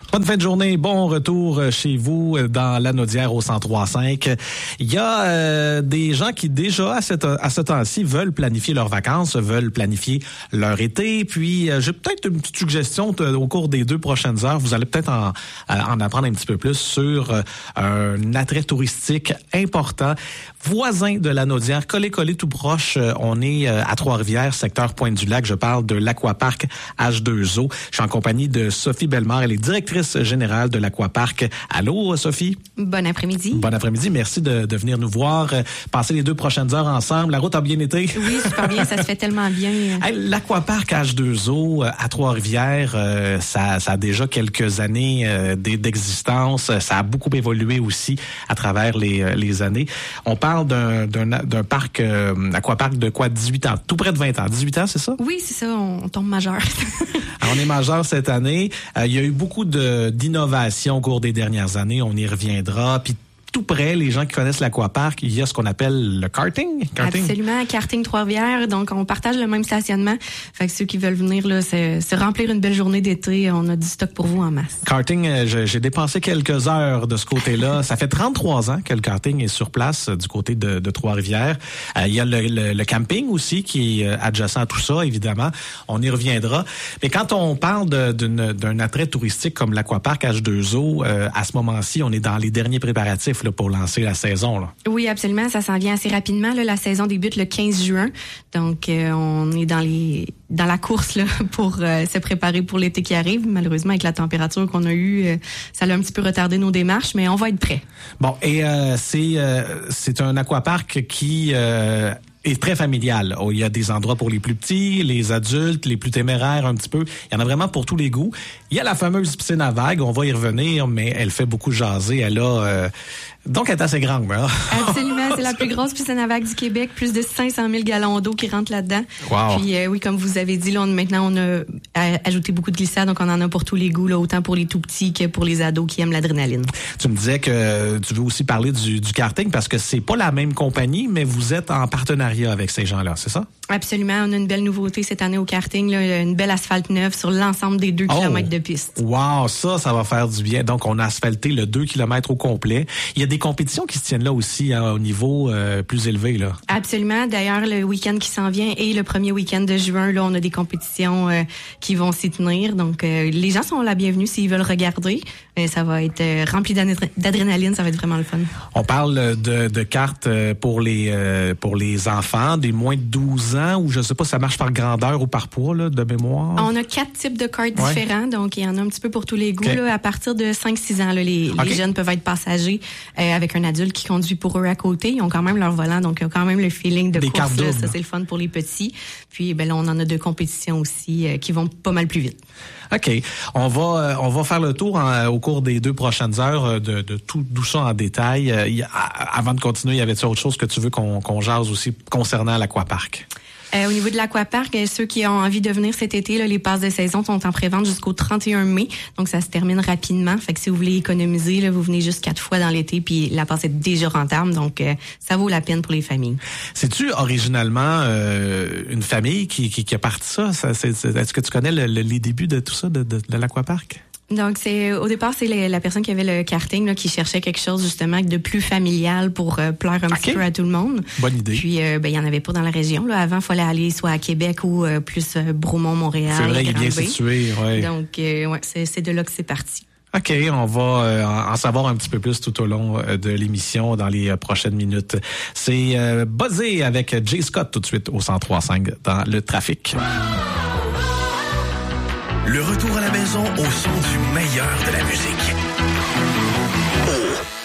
Bonne fin de journée, bon retour chez vous dans la Naudière au 103.5. Il y a des gens qui déjà à ce temps-ci veulent planifier leurs vacances, veulent planifier leur été. Puis j'ai peut-être une petite suggestion au cours des 2 prochaines heures. Vous allez peut-être en apprendre un petit peu plus sur un attrait touristique important. Voisin de la Naudière, collé tout proche. On est à Trois-Rivières, secteur Pointe-du-Lac. Je parle de l'Aquapark H2O. Je suis en compagnie de Sophie Bellemare. Elle est directrice générale de l'Aquapark. Allô, Sophie? Bon après-midi. Bon après-midi. Merci de venir nous voir. Passer les 2 prochaines heures ensemble. La route a bien été? Oui, super bien. Ça se fait tellement bien. Hey, L'Aquapark H2O à Trois-Rivières, ça a déjà quelques années d'existence. Ça a beaucoup évolué aussi à travers les années. On parle d'un parc aquapark de quoi, 18 ans? Tout près de 20 ans. 18 ans, c'est ça? Oui, c'est ça. On tombe majeur. Alors, on est majeur cette année. Il y a eu beaucoup d'innovations au cours des dernières années. On y reviendra. Puis tout près, les gens qui connaissent l'Aquapark, il y a ce qu'on appelle le karting. Absolument, karting Trois-Rivières. Donc, on partage le même stationnement. Fait que ceux qui veulent venir là, se remplir une belle journée d'été, on a du stock pour vous en masse. Karting, j'ai dépensé quelques heures de ce côté-là. Ça fait 33 ans que le karting est sur place du côté de Trois-Rivières. Il y a le camping aussi qui est adjacent à tout ça, évidemment. On y reviendra. Mais quand on parle d'un attrait touristique comme l'Aquapark H2O, à ce moment-ci, on est dans les derniers préparatifs là, pour lancer la saison. Là. Oui, absolument. Ça s'en vient assez rapidement. Là. La saison débute le 15 juin. Donc, on est dans la course là, pour se préparer pour l'été qui arrive. Malheureusement, avec la température qu'on a eue, ça a un petit peu retardé nos démarches, mais on va être prêts. Bon, et c'est un aquapark qui est très familial. Il y a des endroits pour les plus petits, les adultes, les plus téméraires un petit peu. Il y en a vraiment pour tous les goûts. Il y a la fameuse piscine à vagues, on va y revenir, mais elle fait beaucoup jaser. Elle a... donc, elle est assez grande. Hein? Absolument, c'est la plus grosse piscine à vagues du Québec. Plus de 500 000 gallons d'eau qui rentrent là-dedans. Wow. Puis oui, comme vous avez dit, là, maintenant, on a ajouté beaucoup de glissades, donc on en a pour tous les goûts, là, autant pour les tout-petits que pour les ados qui aiment l'adrénaline. Tu me disais que tu veux aussi parler du karting parce que c'est pas la même compagnie, mais vous êtes en partenariat avec ces gens-là, c'est ça? Absolument. On a une belle nouveauté cette année au karting, là, une belle asphalte neuve sur l'ensemble des 2 kilomètres de piste. Wow, ça va faire du bien. Donc, on a asphalté le 2 kilomètres au complet. Il y a des compétitions qui se tiennent là aussi hein, au niveau plus élevé. Là. Absolument. D'ailleurs, le week-end qui s'en vient et le premier week-end de juin, là, on a des compétitions qui vont s'y tenir. Donc, les gens sont la bienvenue s'ils veulent regarder. Ça va être rempli d'adrénaline. Ça va être vraiment le fun. On parle de cartes pour les enfants des moins de 12 ans ou je sais pas, ça marche par grandeur ou par poids là, de mémoire? On a 4 types de cartes différents. Donc, il y en a un petit peu pour tous les goûts. Okay. Là, à partir de 5-6 ans, là, les jeunes peuvent être passagers avec un adulte qui conduit pour eux à côté. Ils ont quand même leur volant, donc ils ont quand même le feeling de course. Là, ça, c'est le fun pour les petits. Puis, là, on en a 2 compétitions aussi qui vont pas mal plus vite. OK. On va faire le tour au cours des 2 prochaines heures de tout ça en détail. Avant de continuer, y avait-il autre chose que tu veux qu'on jase aussi concernant l'Aquapark? Au niveau de l'Aquapark, ceux qui ont envie de venir cet été, là, les passes de saison sont en prévente jusqu'au 31 mai. Donc, ça se termine rapidement. Fait que si vous voulez économiser, là, vous venez juste 4 fois dans l'été, puis la passe est déjà rentable. Donc, ça vaut la peine pour les familles. C'est-tu originalement une famille qui a parti ça? Est-ce que tu connais les débuts de tout ça, de l'Aquapark? Donc, au départ, c'est la personne qui avait le karting là, qui cherchait quelque chose justement de plus familial pour plaire un petit peu à tout le monde. Bonne idée. Puis, il y en avait pas dans la région. Là. Avant, il fallait aller soit à Québec ou plus Bromont, Montréal. C'est vrai, il est bien situé. Ouais. Donc, c'est de là que c'est parti. OK, on va en savoir un petit peu plus tout au long de l'émission dans les prochaines minutes. C'est Buzzé avec Jay Scott tout de suite au 103.5 dans le trafic. Le retour à la maison au son du meilleur de la musique.